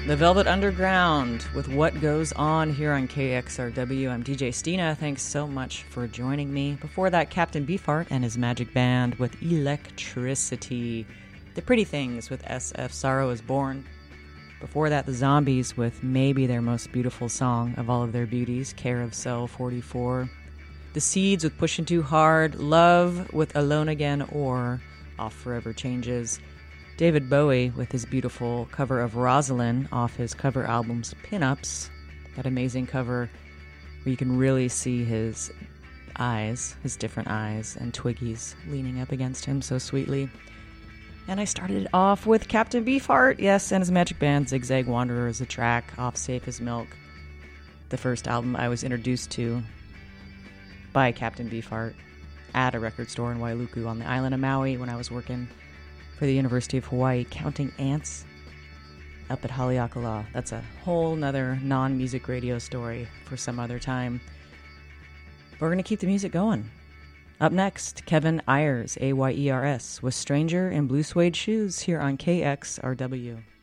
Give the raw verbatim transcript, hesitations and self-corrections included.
The Velvet Underground with What Goes On here on K X R W. I'm D J Stina. Thanks so much for joining me. Before that, Captain Beefheart and his magic band with Electricity. The Pretty Things with S F Sorrow is Born. Before that, the Zombies with maybe their most beautiful song of all of their beauties, Care of Cell forty-four. The Seeds with Pushing Too Hard. Love with Alone Again or Off Forever Changes. David Bowie with his beautiful cover of Rosalind off his cover album's Pinups. That amazing cover where you can really see his eyes, his different eyes, and Twiggy's leaning up against him so sweetly. And I started it off with Captain Beefheart, yes, and his magic band Zigzag Wanderer is a track off Safe as Milk, the first album I was introduced to by Captain Beefheart at a record store in Wailuku on the island of Maui when I was working for the University of Hawaii, counting ants up at Haleakala. That's a whole nother non-music radio story for some other time. But we're going to keep the music going. Up next, Kevin Ayers, A Y E R S, with Stranger in Blue Suede Shoes here on K X R W.